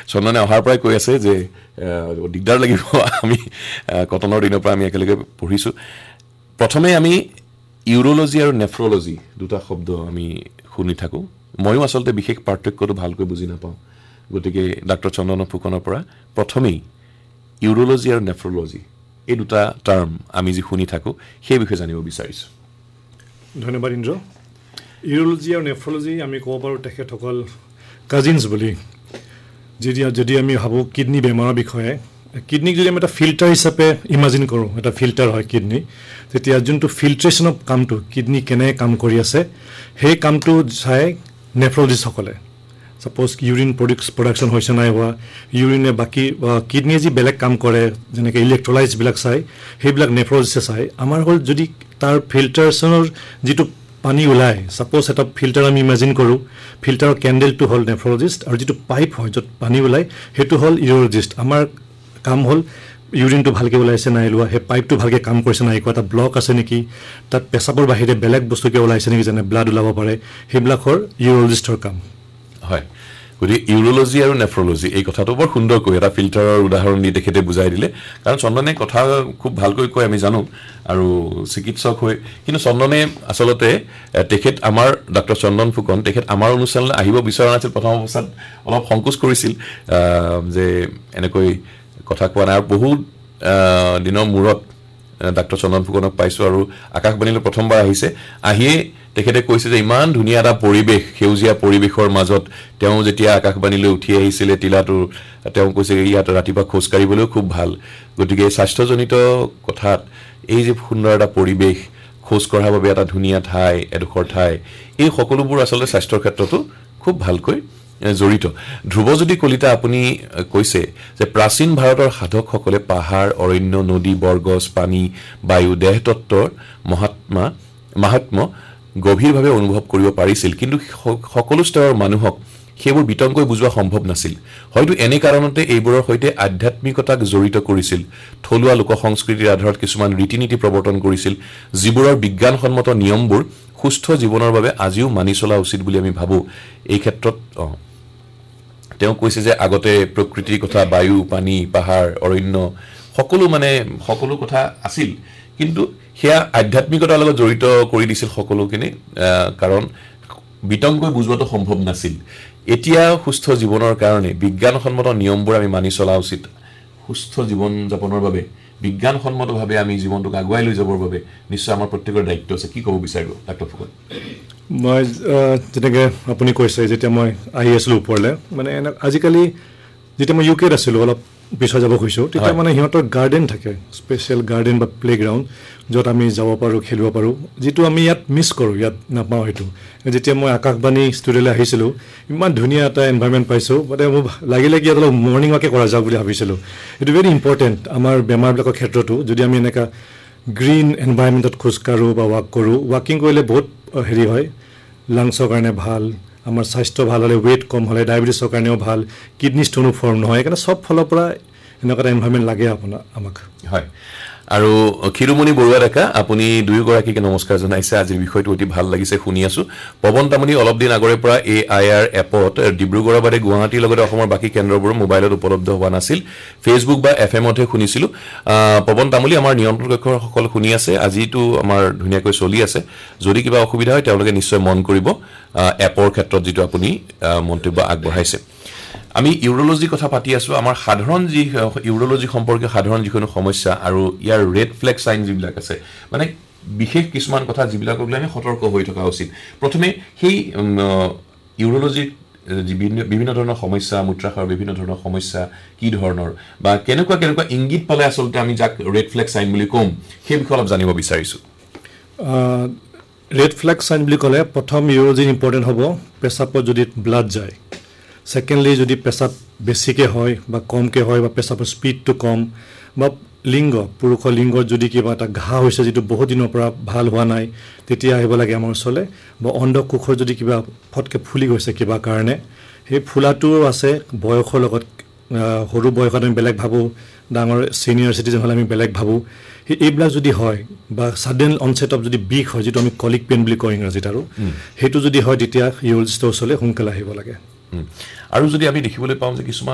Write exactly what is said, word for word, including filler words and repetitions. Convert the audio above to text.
চন্দনে অহাৰ পৰাই কৈ আছে যে দিগদাৰ লাগিব আমি কটনৰ দিনৰ পৰা আমি একেলগে পঢ়িছোঁ প্ৰথমে আমি ইউৰোলজি আৰু নেফ্ৰলজি দুটা শব্দ আমি শুনি থাকোঁ ময়ো আচলতে বিশেষ পাৰ্থক্যটো ভালকৈ বুজি নাপাওঁ গতিকে ডাক্তৰ চন্দন ফুকনৰ পৰা প্ৰথমেই ইউৰোলজি আৰু নেফ্ৰলজি এই দুটা টাৰ্ম আমি যি শুনি থাকোঁ সেই বিষয়ে জানিব বিচাৰিছোঁ ধন্যবাদ ইন্দ্ৰ ইউৰোলজি আৰু নেফ্ৰলজি আমি ক'ব পাৰোঁ তেখেতসকল কাজিনছ বুলি যদি যদি আমি ভাবোঁ কিডনি বেমাৰৰ বিষয়ে কিডনিক যদি আমি এটা ফিল্টাৰ হিচাপে ইমাজিন কৰোঁ এটা ফিল্টাৰ হয় কিডনি তেতিয়া যোনটো ফিল্ট্ৰেশ্যন অফ কামটো কিডনি কেনে কাম কৰি আছে সেই কামটো চাই নেফ্ৰলজিষ্টসকলে সাপোজ ইউৰিন প্ৰডিউক্স প্ৰডাকশ্যন হৈছে নাই হোৱা ইউৰিনে বাকী কিডনিয়ে যি বেলেগ কাম কৰে যেনেকৈ ইলেক্ট্ৰলাইটছবিলাক চাই সেইবিলাক নেফ্ৰলজিষ্টে চাই আমাৰ হ'ল যদি তাৰ ফিল্টাৰেশ্যনৰ যিটো পানী ওলায় সাপোজ এটা ফিল্টাৰ আমি ইমাজিন কৰোঁ ফিল্টাৰৰ কেণ্ডেলটো হ'ল নেফ্ৰলজিষ্ট আৰু যিটো পাইপ হয় য'ত পানী ওলায় সেইটো হ'ল ইউৰোলজিষ্ট আমাৰ কাম হ'ল ইউৰিনটো ভালকৈ ওলাইছে নাই ওলোৱা সেই পাইপটো ভালকৈ কাম কৰিছে নাই একো এটা ব্লক আছে নেকি তাত পেচাবৰ বাহিৰে বেলেগ বস্তুকে ওলাইছে নেকি যেনে ব্লাড ওলাব পাৰে সেইবিলাক হ'ল ইউৰোলজিষ্টৰ কাম হয় গতিকে ইউৰোলজি আৰু নেফ্ৰলজি এই কথাটো বৰ সুন্দৰকৈ এটা ফিল্টাৰৰ উদাহৰণ দি তেখেতে বুজাই দিলে কাৰণ চন্দনে কথা খুব ভালকৈ কয় আমি জানো আৰু চিকিৎসক হৈ কিন্তু চন্দনে আচলতে তেখেত আমাৰ ডাক্তৰ চন্দন ফুকন তেখেত আমাৰ অনুষ্ঠানলৈ আহিব বিচৰা নাছিল প্ৰথম অৱস্থাত অলপ সংকোচ কৰিছিল যে এনেকৈ কথা কোৱা নাই আৰু বহুত দিনৰ মূৰত ডাক্তৰ চন্দন ফুকনক পাইছোঁ আৰু আকাশবাণীলৈ প্ৰথমবাৰ আহিছে আহিয়ে তেখেতে কৈছে যে ইমান ধুনীয়া এটা পৰিৱেশ সেউজীয়া পৰিৱেশৰ মাজত তেওঁ যেতিয়া আকাশবাণীলৈ উঠি আহিছিলে টিলাটোৰ তেওঁ কৈছে ইয়াত ৰাতিপুৱা খোজ কাঢ়িবলৈও খুব ভাল গতিকে স্বাস্থ্যজনিত কথাত এই যে সুন্দৰ এটা পৰিৱেশ খোজ কঢ়াৰ বাবে এটা ধুনীয়া ঠাই এডোখৰ ঠাই এই সকলোবোৰ আচলতে স্বাস্থ্যৰ ক্ষেত্ৰতো খুব ভালকৈ জড়িত ধ্ৰুৱজ্যোতি কলিতা আপুনি কৈছে যে প্ৰাচীন ভাৰতৰ সাধকসকলে পাহাৰ অৰণ্য নদী বৰগছ পানী বায়ু দেহতত্বৰ মহাত্মা মাহাত্ম্য গভীৰভাৱে অনুভৱ কৰিব পাৰিছিল কিন্তু সকলো স্তৰৰ মানুহক সেইবোৰ বিতংকৈ বুজোৱা সম্ভৱ নাছিল হয়তো এনে কাৰণতে এইবোৰৰ সৈতে আধ্যাত্মিকতাক জড়িত কৰিছিল থলুৱা লোক সংস্কৃতিৰ আধাৰত কিছুমান ৰীতি নীতি প্ৰৱৰ্তন কৰিছিল যিবোৰৰ বিজ্ঞানসন্মত নিয়মবোৰ সুস্থ জীৱনৰ বাবে আজিও মানি চলা উচিত বুলি আমি ভাবোঁ এই ক্ষেত্ৰত তেওঁ কৈছে যে আগতে প্ৰকৃতিৰ কথা বায়ু পানী পাহাৰ অৰণ্য সকলো মানে সকলো কথা আছিল কিন্তু সেয়া আধ্যাত্মিকতাৰ লগত জড়িত কৰি দিছিল সকলোখিনি কাৰণ বিতংকৈ বুজোৱাটো সম্ভৱ নাছিল এতিয়া সুস্থ জীৱনৰ কাৰণে বিজ্ঞানসন্মত নিয়মবোৰ আমি মানি চলা উচিত সুস্থ জীৱন যাপনৰ বাবে বিজ্ঞানসন্মতভাৱে আমি জীৱনটোক আগুৱাই লৈ যাবৰ বাবে নিশ্চয় আমাৰ প্ৰত্যেকৰ দায়িত্ব আছে কি ক'ব বিচাৰিব ডাক্তৰ ফুকন মই যেনেকৈ আপুনি কৈছে যেতিয়া মই আহি আছিলোঁ ওপৰলৈ মানে আজিকালি যেতিয়া মই ইউ কেত আছিলোঁ অলপ পিছত যাব খুজিছোঁ তেতিয়া মানে সিহঁতৰ গাৰ্ডেন থাকে স্পেচিয়েল গাৰ্ডেন বা প্লেগ্ৰাউণ্ড য'ত আমি যাব পাৰোঁ খেলিব পাৰোঁ যিটো আমি ইয়াত মিছ কৰোঁ ইয়াত নাপাওঁ সেইটো যেতিয়া মই আকাশবাণী ষ্টুডিঅ'লৈ আহিছিলোঁ ইমান ধুনীয়া এটা এনভাইৰমেণ্ট পাইছোঁ মানে মোৰ লাগিলে কি ইয়াত অলপ মৰ্ণিং ৱাকে কৰা যাওক বুলি ভাবিছিলোঁ এইটো ভেৰি ইম্পৰ্টেণ্ট আমাৰ বেমাৰবিলাকৰ ক্ষেত্ৰতো যদি আমি এনেকুৱা গ্ৰীণ এনভাইৰমেণ্টত খোজকাঢ়োঁ বা ৱাক কৰোঁ ৱাকিং কৰিলে বহুত হেৰি হয় লাংছৰ কাৰণে ভাল আমাৰ স্বাস্থ্য ভাল হ'লে ৱেইট কম হ'লে ডায়েবেটিছৰ কাৰণেও ভাল কিডনি ষ্টোনো ফৰ্ম নহয় সেইকাৰণে চব ফালৰ পৰা এনেকুৱা এটা এনভাইৰমেণ্ট লাগে আপোনাৰ আমাক হয় আৰু ক্ষীৰোমণি বৰুৱা ডেকা আপুনি দুয়োগৰাকীকে নমস্কাৰ জনাইছে আজিৰ বিষয়টো অতি ভাল লাগিছে শুনি আছোঁ পৱন তামুলী অলপ দিন আগৰে পৰা এ আই আৰ এপত ডিব্ৰুগড়ৰ বাদে গুৱাহাটীৰ লগতে অসমৰ বাকী কেন্দ্ৰবোৰ মোবাইলত উপলব্ধ হোৱা নাছিল ফেচবুক বা এফ এমতহে শুনিছিলোঁ পৱন তামুলী আমাৰ নিয়ন্ত্ৰণ কক্ষসকল শুনি আছে আজিতো আমাৰ ধুনীয়াকৈ চলি আছে যদি কিবা অসুবিধা হয় তেওঁলোকে নিশ্চয় মন কৰিব এপৰ ক্ষেত্ৰত যিটো আপুনি মন্তব্য আগবঢ়াইছে আমি ইউৰোলজিৰ কথা পাতি আছোঁ আমাৰ সাধাৰণ যি ইউৰোলজি সম্পৰ্কীয় সাধাৰণ যিকোনো সমস্যা আৰু ইয়াৰ ৰেড ফ্লেগ চাইন যিবিলাক আছে মানে বিশেষ কিছুমান কথা যিবিলাকক লৈ আমি সতৰ্ক হৈ থকা উচিত প্ৰথমে সেই ইউৰোলজিৰ বিভিন্ন ধৰণৰ সমস্যা মূত্ৰাশয়ৰ বিভিন্ন ধৰণৰ সমস্যা কি ধৰণৰ বা কেনেকুৱা কেনেকুৱা ইংগিত পালে আচলতে আমি যাক ৰেড ফ্লেগ চাইন বুলি ক'ম সেই বিষয়ে অলপ জানিব বিচাৰিছোঁ ৰেড ফ্লেগ চাইন বুলি ক'লে প্ৰথম ইউৰোলজি ইম্পৰ্টেণ্ট হ'ব পেচাবত যদি ব্লাড যায় সেকেন্ডলি যদি পেচাব বেছিকৈ হয় বা কমকৈ হয় বা পেচাবৰ স্পীডটো কম বা লিংগ পুৰুষৰ লিংগত যদি কিবা এটা ঘাঁ হৈছে যিটো বহুত দিনৰ পৰা ভাল হোৱা নাই তেতিয়া আহিব লাগে আমাৰ ওচৰলৈ বা অন্ধকোষৰ যদি কিবা ফটকৈ ফুলি গৈছে কিবা কাৰণে সেই ফুলাটোও আছে বয়সৰ লগত সৰু বয়সত আমি বেলেগ ভাবোঁ ডাঙৰ ছিনিয়ৰ চিটিজেন হ'লে আমি বেলেগ ভাবোঁ সেই এইবিলাক যদি হয় বা ছাডেন অনচেট অফ যদি বিষ হয় যিটো আমি কলিক পেইন বুলি কওঁ ইংৰাজীত আৰু সেইটো যদি হয় তেতিয়া ইউৰোলজিষ্টৰ ওচৰলৈ সোনকালে আহিব লাগে আৰু যদি আমি দেখিবলৈ পাওঁ যে কিছুমান